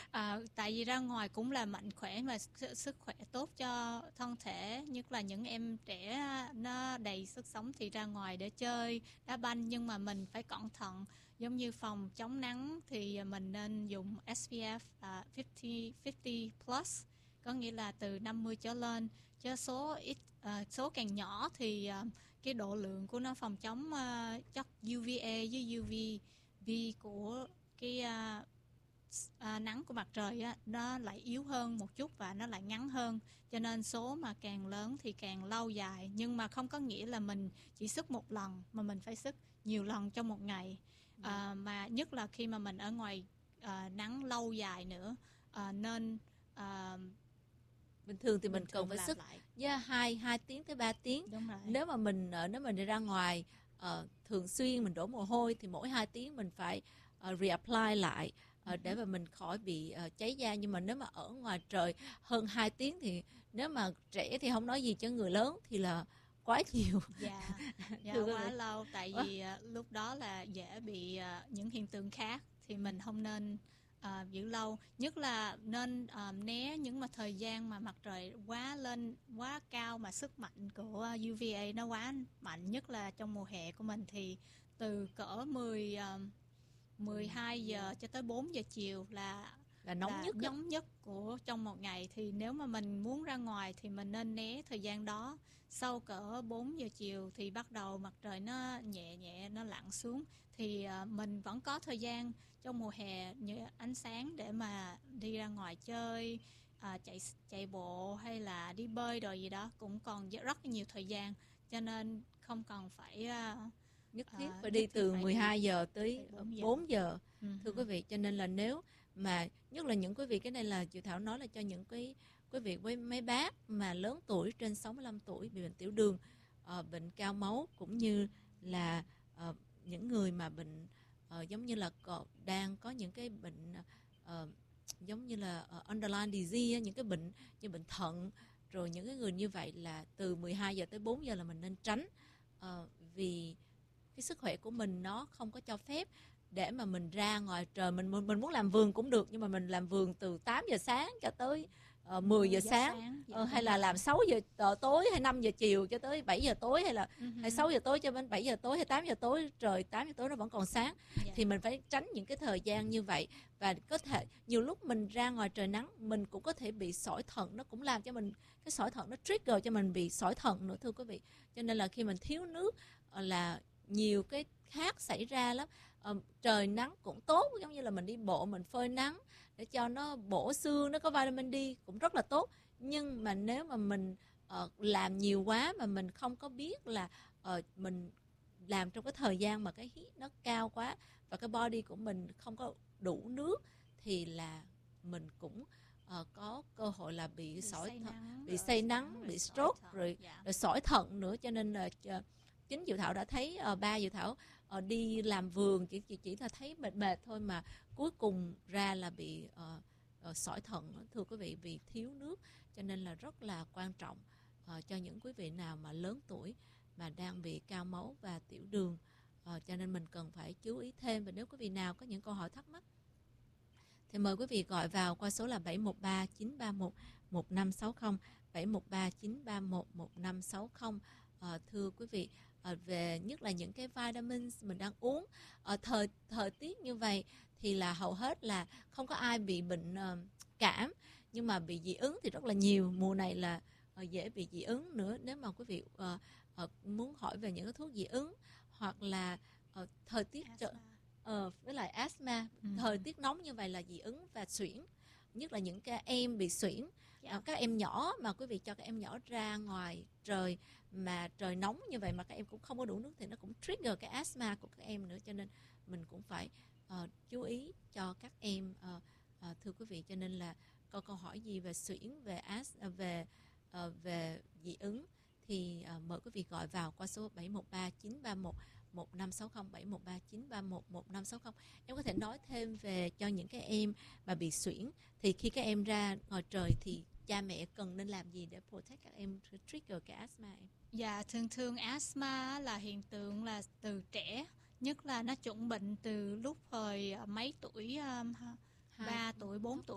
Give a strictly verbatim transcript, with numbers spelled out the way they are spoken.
À, tại vì ra ngoài cũng là mạnh khỏe và sức sức khỏe tốt cho thân thể, nhất là những em trẻ nó đầy sức sống thì ra ngoài để chơi đá banh, nhưng mà mình phải cẩn thận. Giống như phòng chống nắng thì mình nên dùng ét pê ép uh, năm mươi, năm mươi plus, có nghĩa là từ năm mươi trở lên. Chứ số ít uh, số càng nhỏ thì uh, cái độ lượng của nó phòng chống uh, chất u vê a với u vê bê của cái uh, À, nắng của mặt trời á, nó lại yếu hơn một chút và nó lại ngắn hơn, cho nên số mà càng lớn thì càng lâu dài. Nhưng mà không có nghĩa là mình chỉ sức một lần, mà mình phải sức nhiều lần trong một ngày. À, mà nhất là khi mà mình ở ngoài à, nắng lâu dài nữa, à, nên à, bình thường thì bình mình cần thường phải làm sức lại. yeah, hai hai tiếng tới ba tiếng. Đúng rồi. Nếu mà mình ờ, nếu mình đi ra ngoài ờ, thường xuyên mình đổ mồ hôi thì mỗi hai tiếng mình phải ờ, reapply lại ờ, để mà mình khỏi bị ờ, cháy da. Nhưng mà nếu mà ở ngoài trời hơn hai tiếng thì nếu mà trẻ thì không nói gì, cho người lớn thì là quá nhiều. Dạ, dạ Thưa quý quá vị. lâu, tại Ủa? vì à, lúc đó là dễ bị à, những hiện tượng khác, thì mình không nên à, giữ lâu. Nhất là nên à, né những mà thời gian mà mặt trời quá lên quá cao, mà sức mạnh của u vê a nó quá mạnh, nhất là trong mùa hè của mình thì từ cỡ mười à, mười hai giờ cho tới bốn giờ chiều là Là nóng là nhất á. nóng nhất của trong một ngày. Thì nếu mà mình muốn ra ngoài thì mình nên né thời gian đó. Sau cỡ bốn giờ chiều thì bắt đầu mặt trời nó nhẹ nhẹ nó lặn xuống, thì à, mình vẫn có thời gian trong mùa hè như ánh sáng để mà đi ra ngoài chơi, à, chạy chạy bộ hay là đi bơi rồi gì đó, cũng còn rất nhiều thời gian, cho nên không cần phải à, Nhất thiết à, phải nhất đi thiết từ phải đi mười hai giờ tới bốn giờ. bốn giờ. Ừ, Thưa quý vị, cho nên là nếu mà nhất là những quý vị, cái này là chị Thảo nói là cho những cái quý vị với mấy bác mà lớn tuổi trên sáu mươi lăm tuổi bị bệnh tiểu đường, ờ, bệnh cao máu, cũng như là ờ, những người mà bệnh ờ, giống như là có, đang có những cái bệnh ờ, giống như là uh, underlying disease, những cái bệnh như bệnh thận, rồi những cái người như vậy là từ mười hai giờ tới bốn giờ là mình nên tránh, ờ, vì cái sức khỏe của mình nó không có cho phép để mà mình ra ngoài trời. Mình mình muốn làm vườn cũng được, nhưng mà mình làm vườn từ tám giờ sáng cho tới uh, mười giờ sáng, sáng. Dạ, ờ, hay là rồi. làm sáu giờ tối hay năm giờ chiều cho tới bảy giờ tối, hay là Uh-huh. hay sáu giờ tối cho đến bảy giờ tối hay tám giờ tối, trời tám giờ tối nó vẫn còn sáng. Dạ. Thì mình phải tránh những cái thời gian như vậy. Và có thể nhiều lúc mình ra ngoài trời nắng mình cũng có thể bị sỏi thận, nó cũng làm cho mình cái sỏi thận, nó trigger cho mình bị sỏi thận nữa, thưa quý vị. Cho nên là khi mình thiếu nước là nhiều cái khác xảy ra lắm. Ờ, trời nắng cũng tốt, giống như là mình đi bộ mình phơi nắng để cho nó bổ xương, nó có vitamin D cũng rất là tốt. Nhưng mà nếu mà mình uh, làm nhiều quá mà mình không có biết là uh, mình làm trong cái thời gian mà cái heat nó cao quá và cái body của mình không có đủ nước, thì là mình cũng uh, có cơ hội là bị, bị sỏi thận, bị say nắng, bị stroke, rồi, dạ. rồi sỏi thận nữa. Cho nên là uh, chính Diệu Thảo đã thấy uh, ba Diệu Thảo uh, đi làm vườn chỉ chỉ chỉ là thấy mệt mệt thôi, mà cuối cùng ra là bị uh, uh, sỏi thận, thưa quý vị, vì thiếu nước. Cho nên là rất là quan trọng uh, cho những quý vị nào mà lớn tuổi mà đang bị cao máu và tiểu đường. uh, cho nên mình cần phải chú ý thêm. Và nếu quý vị nào có những câu hỏi thắc mắc thì mời quý vị gọi vào qua số là bảy một ba chín ba một một năm sáu không, bảy một ba chín ba một một năm sáu không. À, thưa quý vị, à, về nhất là những cái vitamins mình đang uống ở thời thời tiết như vậy thì là hầu hết là không có ai bị bệnh uh, cảm, nhưng mà bị dị ứng thì rất là nhiều. Mùa này là uh, dễ bị dị ứng nữa. Nếu mà quý vị uh, uh, muốn hỏi về những cái thuốc dị ứng, hoặc là uh, thời tiết trở, uh, với lại asthma, ừ. thời tiết nóng như vậy là dị ứng và suyễn, nhất là những cái em bị suyễn. Yeah. À, các em nhỏ mà quý vị cho các em nhỏ ra ngoài trời mà trời nóng như vậy mà các em cũng không có đủ nước thì nó cũng trigger cái asthma của các em nữa. Cho nên mình cũng phải uh, chú ý cho các em, uh, uh, thưa quý vị. Cho nên là có câu hỏi gì về suyễn, về asthma, về uh, về dị ứng thì uh, mời quý vị gọi vào qua số bảy một ba chín ba một một năm sáu không, bảy một ba chín ba một một năm sáu không. Em có thể nói thêm về cho những cái em mà bị suyễn thì khi các em ra ngoài trời thì cha mẹ cần nên làm gì để protect các em, trigger cái asthma em? Dạ, thường thường asthma là hiện tượng là từ trẻ, nhất là nó chủng bệnh từ lúc hồi mấy tuổi, um, ba tuổi, bốn tuổi.